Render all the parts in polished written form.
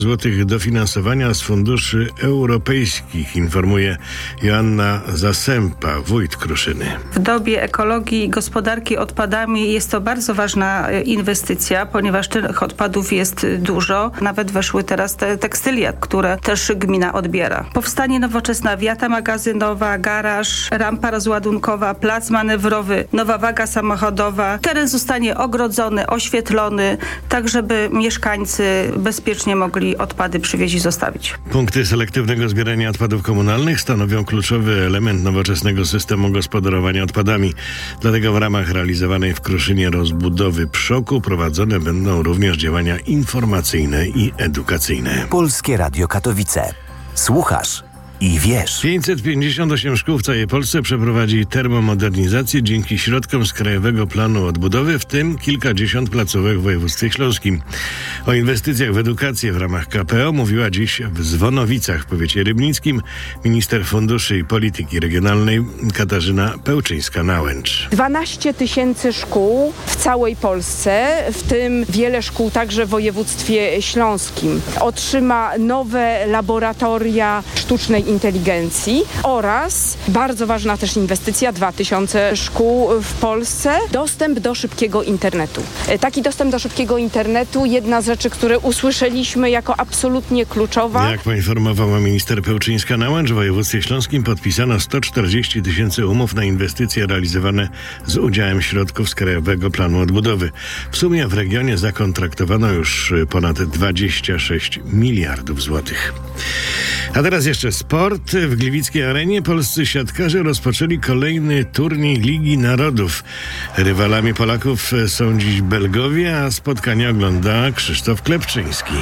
złotych dofinansowania z funduszy europejskich, informuje Joanna Zasępa, wójt Kruszyny. W dobie ekologii i gospodarki odpadami jest to bardzo ważna inwestycja, ponieważ tych odpadów jest dużo. Nawet weszły teraz te tekstylia, które też gmina odbiera. Powstanie nowoczesna wiata magazynowa, garaż, rampa rozładunkowa, plac manewrowy, nowa waga samochodowa. Teren zostanie ogrodzony, oświetlony, tak żeby mieszkańcy bezpiecznie mogli odpady przywieźć i zostawić. Punkty selektywnego zbierania odpadów komunalnych stanowią kluczowy element nowoczesnego systemu gospodarowania odpadami. Dlatego w ramach realizowanej w Kruszynie rozbudowy PSZOK-u prowadzone będą również działania informacyjne i edukacyjne. Polskie Radio Katowice. Słuchasz i wiesz. 558 szkół w całej Polsce przeprowadzi termomodernizację dzięki środkom z Krajowego Planu Odbudowy, w tym kilkadziesiąt placówek w województwie śląskim. O inwestycjach w edukację w ramach KPO mówiła dziś w Zwonowicach w powiecie rybnickim minister funduszy i polityki regionalnej Katarzyna Pełczyńska-Nałęcz. 12 tysięcy szkół w całej Polsce, w tym wiele szkół także w województwie śląskim, otrzyma nowe laboratoria sztucznej inteligencji oraz bardzo ważna też inwestycja, 2000 szkół w Polsce, dostęp do szybkiego internetu. Taki dostęp do szybkiego internetu, jedna z rzeczy, które usłyszeliśmy jako absolutnie kluczowa. Jak poinformowała minister Pełczyńska-Nałęcz, w województwie śląskim podpisano 140 tysięcy umów na inwestycje realizowane z udziałem środków z Krajowego Planu Odbudowy. W sumie w regionie zakontraktowano już ponad 26 miliardów złotych. A teraz jeszcze sport. W Gliwickiej Arenie polscy siatkarze rozpoczęli kolejny turniej Ligi Narodów. Rywalami Polaków są dziś Belgowie, a spotkanie ogląda Krzysztof Klepczyński.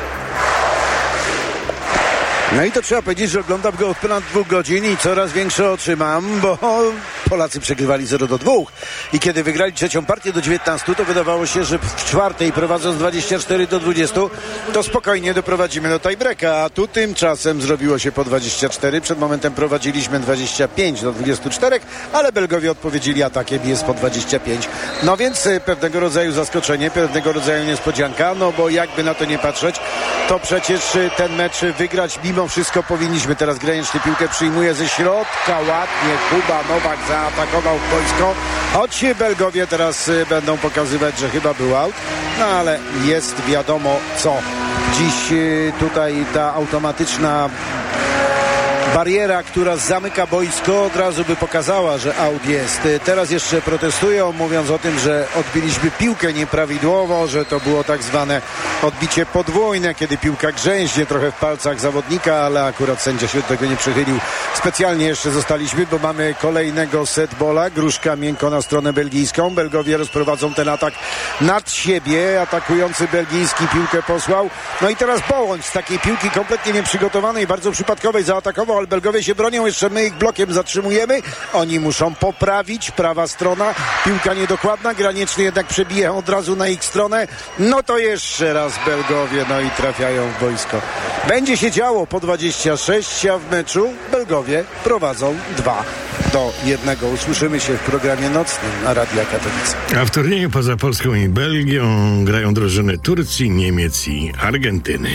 No i to trzeba powiedzieć, że oglądam go od ponad 2 godzin i coraz większe oczy mam, bo Polacy przegrywali 0-2 i kiedy wygrali trzecią partię do 19, to wydawało się, że w czwartej prowadząc 24-20, to spokojnie doprowadzimy do tiebreaka, a tu tymczasem zrobiło się po 24, przed momentem prowadziliśmy 25-24, ale Belgowie odpowiedzieli atakiem, jest po 25. No więc pewnego rodzaju zaskoczenie, pewnego rodzaju niespodzianka, no bo jakby na to nie patrzeć, to przecież ten mecz wygrać mimo wszystko powinniśmy. Teraz Graniczny piłkę przyjmuje ze środka, ładnie Kuba Nowak zaatakował boisko, choć Belgowie teraz będą pokazywać, że chyba był out, no ale jest wiadomo co. Dziś tutaj ta automatyczna bariera, która zamyka boisko, od razu by pokazała, że out jest. Teraz jeszcze protestują, mówiąc o tym, że odbiliśmy piłkę nieprawidłowo, że to było tak zwane odbicie podwójne, kiedy piłka grzęźnie trochę w palcach zawodnika, ale akurat sędzia się do tego nie przychylił. Specjalnie jeszcze zostaliśmy, bo mamy kolejnego setbola. Gruszka miękko na stronę belgijską. Belgowie rozprowadzą ten atak nad siebie. Atakujący belgijski piłkę posłał. No i teraz Bołądź z takiej piłki kompletnie nieprzygotowanej, bardzo przypadkowej zaatakował, ale Belgowie się bronią, jeszcze my ich blokiem zatrzymujemy. Oni muszą poprawić, prawa strona, piłka niedokładna, Graniczny jednak przebija od razu na ich stronę. No to jeszcze raz Belgowie, no i trafiają w boisko. Będzie się działo po 26, a w meczu Belgowie prowadzą 2-1. Usłyszymy się w programie nocnym na Radia Katowice. A w turnieju poza Polską i Belgią grają drużyny Turcji, Niemiec i Argentyny.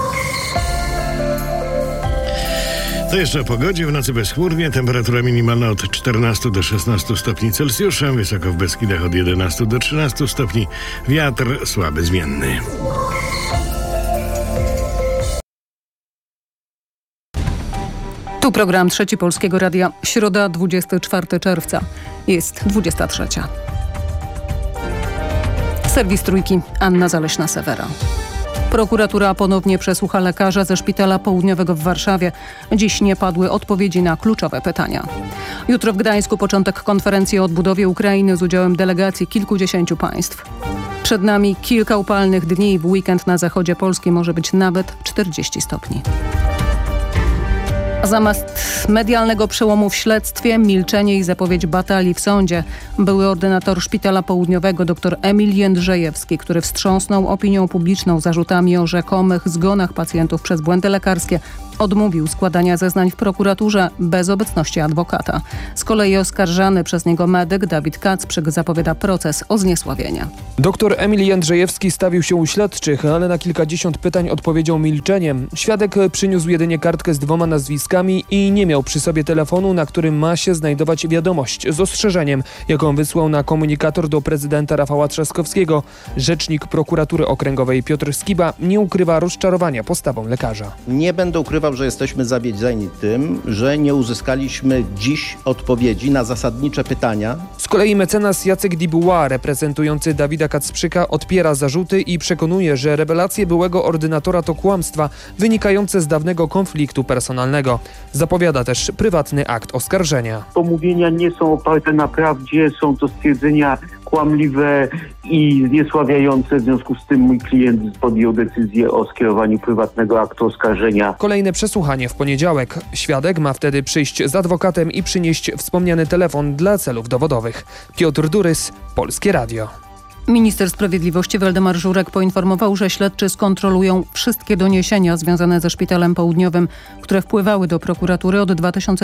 To jeszcze o pogodzie. W nocy bezchmurnie, temperatura minimalna od 14 do 16 stopni Celsjusza, wysoko w Beskidach od 11 do 13 stopni, wiatr słaby zmienny. Tu program Trzeci Polskiego Radia, środa 24 czerwca, jest 23. Serwis Trójki, Anna Zaleśna-Sewera. Prokuratura ponownie przesłucha lekarza ze Szpitala Południowego w Warszawie. Dziś nie padły odpowiedzi na kluczowe pytania. Jutro w Gdańsku początek konferencji o odbudowie Ukrainy z udziałem delegacji kilkudziesięciu państw. Przed nami kilka upalnych dni. W weekend na zachodzie Polski może być nawet 40 stopni. Zamiast medialnego przełomu w śledztwie, milczenie i zapowiedź batalii w sądzie, były ordynator Szpitala Południowego dr Emil Jędrzejewski, który wstrząsnął opinią publiczną zarzutami o rzekomych zgonach pacjentów przez błędy lekarskie, odmówił składania zeznań w prokuraturze bez obecności adwokata. Z kolei oskarżany przez niego medyk Dawid Kacprzyk zapowiada proces o zniesławienie. Doktor Emil Jędrzejewski stawił się u śledczych, ale na kilkadziesiąt pytań odpowiedział milczeniem. Świadek przyniósł jedynie kartkę z 2 nazwiskami i nie miał przy sobie telefonu, na którym ma się znajdować wiadomość z ostrzeżeniem, jaką wysłał na komunikator do prezydenta Rafała Trzaskowskiego. Rzecznik prokuratury okręgowej Piotr Skiba nie ukrywa rozczarowania postawą lekarza. Nie będę ukrywał, że jesteśmy zawiedzieni tym, że nie uzyskaliśmy dziś odpowiedzi na zasadnicze pytania. Z kolei mecenas Jacek Dibuła, reprezentujący Dawida Kacprzyka, odpiera zarzuty i przekonuje, że rewelacje byłego ordynatora to kłamstwa wynikające z dawnego konfliktu personalnego. Zapowiada też prywatny akt oskarżenia. Pomówienia nie są oparte na prawdzie, są to stwierdzenia kłamliwe i zniesławiające. W związku z tym mój klient podjął decyzję o skierowaniu prywatnego aktu oskarżenia. Kolejne przesłuchanie w poniedziałek. Świadek ma wtedy przyjść z adwokatem i przynieść wspomniany telefon dla celów dowodowych. Piotr Durys, Polskie Radio. Minister Sprawiedliwości Waldemar Żurek poinformował, że śledczy skontrolują wszystkie doniesienia związane ze Szpitalem Południowym, które wpływały do prokuratury od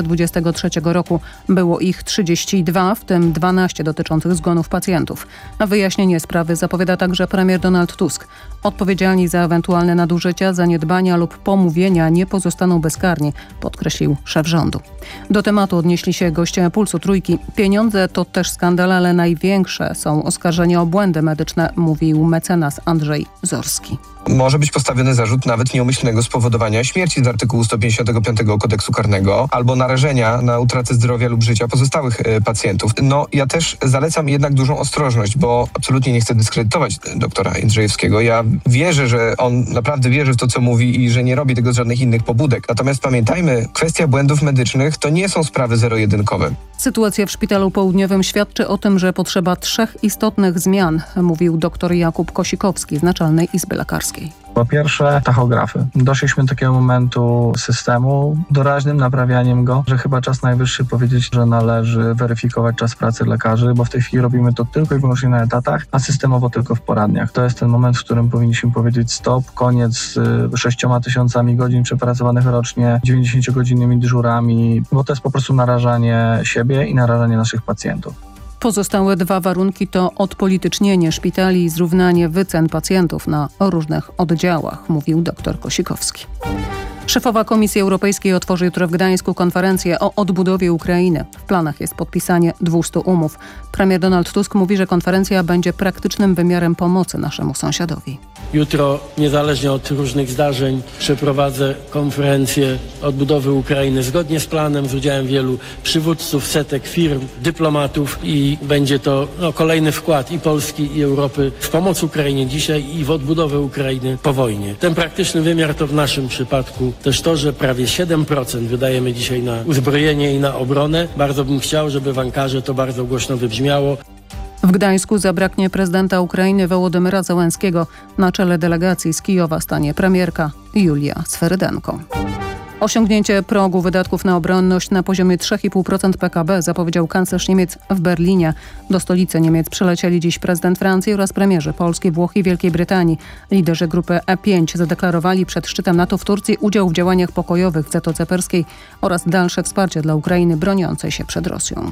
2023 roku. Było ich 32, w tym 12 dotyczących zgonów pacjentów. Na wyjaśnienie sprawy zapowiada także premier Donald Tusk. Odpowiedzialni za ewentualne nadużycia, zaniedbania lub pomówienia nie pozostaną bezkarni, podkreślił szef rządu. Do tematu odnieśli się goście Pulsu Trójki. Pieniądze to też skandal, ale największe są oskarżenia o błędy medyczne, mówił mecenas Andrzej Zorski. Może być postawiony zarzut nawet nieumyślnego spowodowania śmierci z artykułu 155 Kodeksu Karnego albo narażenia na utratę zdrowia lub życia pozostałych pacjentów. Ja też zalecam jednak dużą ostrożność, bo absolutnie nie chcę dyskredytować doktora Jędrzejewskiego. Ja wierzę, że on naprawdę wierzy w to, co mówi i że nie robi tego z żadnych innych pobudek. Natomiast pamiętajmy, kwestia błędów medycznych to nie są sprawy zero-jedynkowe. Sytuacja w Szpitalu Południowym świadczy o tym, że potrzeba 3 istotnych zmian, mówił dr Jakub Kosikowski z Naczelnej Izby Lekarskiej. Po pierwsze, tachografy. Doszliśmy do takiego momentu systemu, doraźnym naprawianiem go, że chyba czas najwyższy powiedzieć, że należy weryfikować czas pracy lekarzy, bo w tej chwili robimy to tylko i wyłącznie na etatach, a systemowo tylko w poradniach. To jest ten moment, w którym powinniśmy powiedzieć stop, koniec z 6,000 godzin przepracowanych rocznie, 90-godzinnymi dyżurami, bo to jest po prostu narażanie siebie i narażanie naszych pacjentów. Pozostałe 2 warunki to odpolitycznienie szpitali i zrównanie wycen pacjentów na różnych oddziałach, mówił dr Kosikowski. Szefowa Komisji Europejskiej otworzy jutro w Gdańsku konferencję o odbudowie Ukrainy. W planach jest podpisanie 200 umów. Premier Donald Tusk mówi, że konferencja będzie praktycznym wymiarem pomocy naszemu sąsiadowi. Jutro, niezależnie od różnych zdarzeń, przeprowadzę konferencję odbudowy Ukrainy zgodnie z planem, z udziałem wielu przywódców, setek firm, dyplomatów i będzie to kolejny wkład i Polski, i Europy w pomoc Ukrainie dzisiaj i w odbudowę Ukrainy po wojnie. Ten praktyczny wymiar to w naszym przypadku też to, że prawie 7% wydajemy dzisiaj na uzbrojenie i na obronę. Bardzo bym chciał, żeby w Ankarze to bardzo głośno wybrzmiało. W Gdańsku zabraknie prezydenta Ukrainy Wołodymyra Zełenskiego. Na czele delegacji z Kijowa stanie premierka Julia Swerydenko. Osiągnięcie progu wydatków na obronność na poziomie 3,5% PKB zapowiedział kanclerz Niemiec w Berlinie. Do stolicy Niemiec przylecieli dziś prezydent Francji oraz premierzy Polski, Włoch i Wielkiej Brytanii. Liderzy grupy E5 zadeklarowali przed szczytem NATO w Turcji udział w działaniach pokojowych w Zatoce Perskiej oraz dalsze wsparcie dla Ukrainy broniącej się przed Rosją.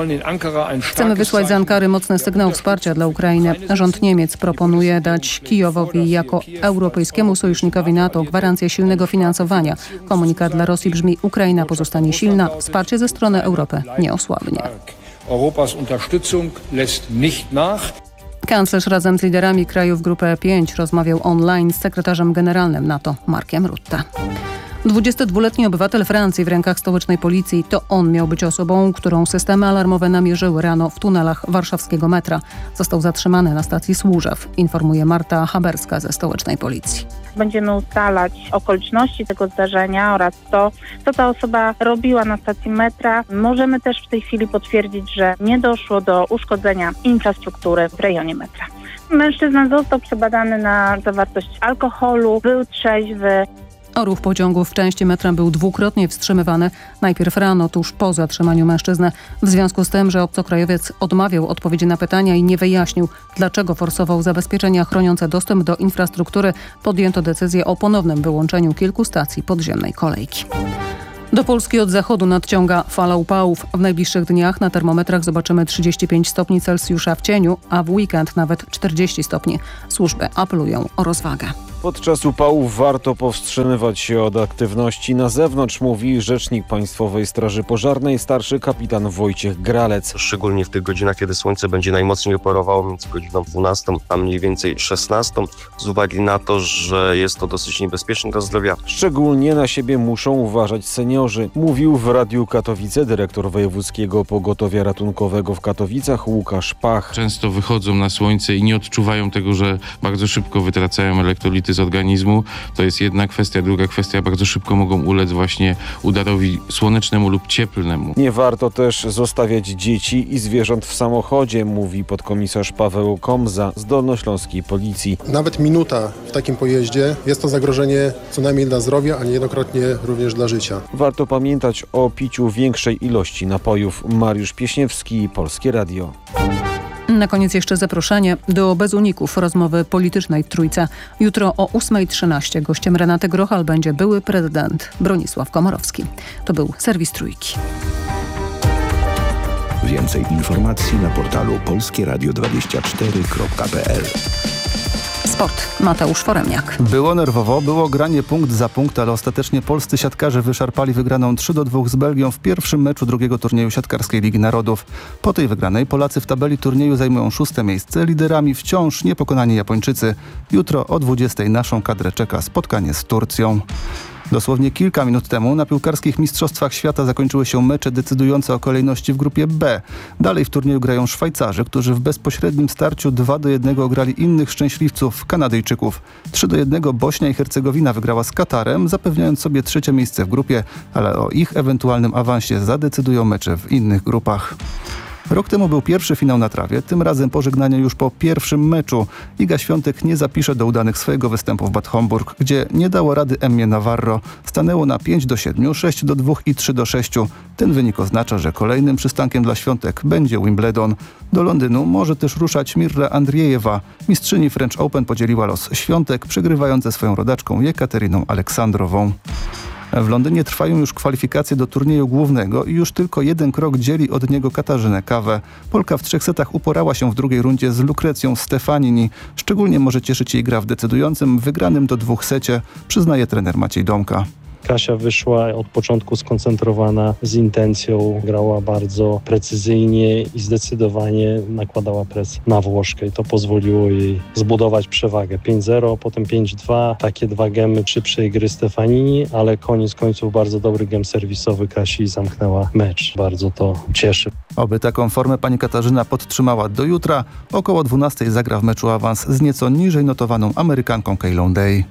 Chcemy wysłać z Ankary mocny sygnał wsparcia dla Ukrainy. Rząd Niemiec proponuje dać Kijowowi jako europejskiemu sojusznikowi NATO gwarancję silnego finansowania. Komunikat dla Rosji brzmi: Ukraina pozostanie silna, wsparcie ze strony Europy nie osłabnie. Kanclerz razem z liderami krajów grupy E5 rozmawiał online z sekretarzem generalnym NATO Markiem Rutte. 22-letni obywatel Francji w rękach stołecznej policji. To on miał być osobą, którą systemy alarmowe namierzyły rano w tunelach warszawskiego metra. Został zatrzymany na stacji Służew, informuje Marta Haberska ze stołecznej policji. Będziemy ustalać okoliczności tego zdarzenia oraz to, co ta osoba robiła na stacji metra. Możemy też w tej chwili potwierdzić, że nie doszło do uszkodzenia infrastruktury w rejonie metra. Mężczyzna został przebadany na zawartość alkoholu, był trzeźwy. Ruch pociągów w części metra był dwukrotnie wstrzymywany. Najpierw rano, tuż po zatrzymaniu mężczyzny. W związku z tym, że obcokrajowiec odmawiał odpowiedzi na pytania i nie wyjaśnił, dlaczego forsował zabezpieczenia chroniące dostęp do infrastruktury, podjęto decyzję o ponownym wyłączeniu kilku stacji podziemnej kolejki. Do Polski od zachodu nadciąga fala upałów. W najbliższych dniach na termometrach zobaczymy 35 stopni Celsjusza w cieniu, a w weekend nawet 40 stopni. Służby apelują o rozwagę. Podczas upałów warto powstrzymywać się od aktywności na zewnątrz, mówi rzecznik Państwowej Straży Pożarnej, starszy kapitan Wojciech Gralec. Szczególnie w tych godzinach, kiedy słońce będzie najmocniej oparowało, między godziną 12 a mniej więcej 16, z uwagi na to, że jest to dosyć niebezpieczne dla zdrowia. Szczególnie na siebie muszą uważać seniorzy, mówił w Radiu Katowice dyrektor Wojewódzkiego Pogotowia Ratunkowego w Katowicach Łukasz Pach. Często wychodzą na słońce i nie odczuwają tego, że bardzo szybko wytracają elektrolity z organizmu. To jest jedna kwestia. Druga kwestia, bardzo szybko mogą ulec właśnie udarowi słonecznemu lub cieplnemu. Nie warto też zostawiać dzieci i zwierząt w samochodzie, mówi podkomisarz Paweł Komza z Dolnośląskiej Policji. Nawet minuta w takim pojeździe jest to zagrożenie co najmniej dla zdrowia, a niejednokrotnie również dla życia. Warto pamiętać o piciu większej ilości napojów. Mariusz Pieśniewski, Polskie Radio. Na koniec jeszcze zaproszenie do Bez Uników rozmowy politycznej w Trójce. Jutro o 8:13 gościem Renaty Grochal będzie były prezydent Bronisław Komorowski. To był serwis Trójki. Więcej informacji na portalu polskieradio24.pl. Sport. Mateusz Foremniak. Było nerwowo, było granie punkt za punkt, ale ostatecznie polscy siatkarze wyszarpali wygraną 3-2 z Belgią w pierwszym meczu drugiego turnieju siatkarskiej Ligi Narodów. Po tej wygranej Polacy w tabeli turnieju zajmują 6. miejsce. Liderami wciąż niepokonani Japończycy. Jutro o 20:00 naszą kadrę czeka spotkanie z Turcją. Dosłownie kilka minut temu na piłkarskich mistrzostwach świata zakończyły się mecze decydujące o kolejności w grupie B. Dalej w turnieju grają Szwajcarzy, którzy w bezpośrednim starciu 2-1 ograli innych szczęśliwców, Kanadyjczyków. 3-1 Bośnia i Hercegowina wygrała z Katarem, zapewniając sobie 3. miejsce w grupie, ale o ich ewentualnym awansie zadecydują mecze w innych grupach. Rok temu był pierwszy finał na trawie, tym razem pożegnanie już po pierwszym meczu. Iga Świątek nie zapisze do udanych swojego występu w Bad Homburg, gdzie nie dało rady Emmie Navarro. Stanęło na 5-7, 6-2 i 3-6. Ten wynik oznacza, że kolejnym przystankiem dla Świątek będzie Wimbledon. Do Londynu może też ruszać Mirra Andriejewa. Mistrzyni French Open podzieliła los Świątek, przegrywając ze swoją rodaczką Jekateryną Aleksandrową. W Londynie trwają już kwalifikacje do turnieju głównego i już tylko jeden krok dzieli od niego Katarzynę Kawę. Polka w 3 setach uporała się w drugiej rundzie z Lukrecją Stefanini. Szczególnie może cieszyć jej gra w decydującym, wygranym do 2 secie, przyznaje trener Maciej Domka. Kasia wyszła od początku skoncentrowana, z intencją, grała bardzo precyzyjnie i zdecydowanie nakładała presję na Włoszkę i to pozwoliło jej zbudować przewagę. 5-0, potem 5-2, takie 2 gemy szybszej gry Stefanini, ale koniec końców bardzo dobry gem serwisowy Kasi zamknęła mecz. Bardzo to cieszy. Oby taką formę pani Katarzyna podtrzymała do jutra. Około 12:00 zagra w meczu awans z nieco niżej notowaną Amerykanką Keilą Day.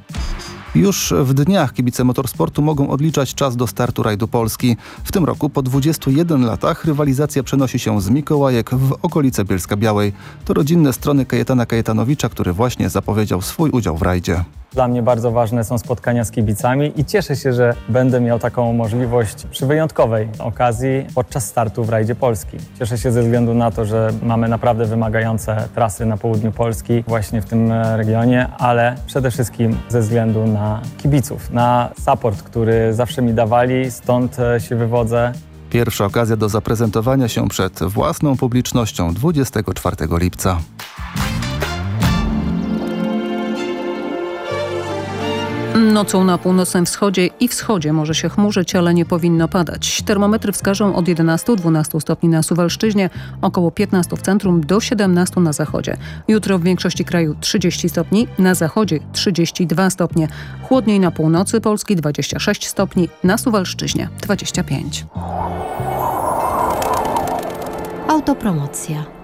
Już w dniach kibice motorsportu mogą odliczać czas do startu rajdu Polski. W tym roku po 21 latach rywalizacja przenosi się z Mikołajek w okolice Bielska-Białej. To rodzinne strony Kajetana Kajetanowicza, który właśnie zapowiedział swój udział w rajdzie. Dla mnie bardzo ważne są spotkania z kibicami i cieszę się, że będę miał taką możliwość przy wyjątkowej okazji podczas startu w rajdzie Polski. Cieszę się ze względu na to, że mamy naprawdę wymagające trasy na południu Polski, właśnie w tym regionie, ale przede wszystkim ze względu na kibiców, na support, który zawsze mi dawali, stąd się wywodzę. Pierwsza okazja do zaprezentowania się przed własną publicznością 24 lipca. Nocą na północnym wschodzie i wschodzie może się chmurzyć, ale nie powinno padać. Termometry wskażą od 11-12 stopni na Suwalszczyźnie, około 15 w centrum do 17 na zachodzie. Jutro w większości kraju 30 stopni, na zachodzie 32 stopnie. Chłodniej na północy Polski 26 stopni, na Suwalszczyźnie 25. Autopromocja.